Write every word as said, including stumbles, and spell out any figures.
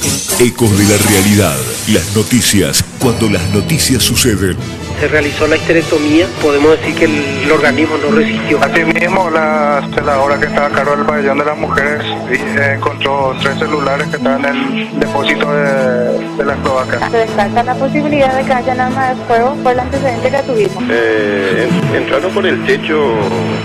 Ecos de la realidad. Las noticias cuando las noticias suceden. Se realizó la histerectomía, podemos decir que el, el organismo no resistió. Asimismo, la celadora que estaba a cargo del pabellón de las mujeres eh, encontró tres celulares que estaban en el depósito de, de las cloacas. Se descarta la posibilidad de que haya arma de fuego por el antecedente que tuvimos. Eh, entraron por el techo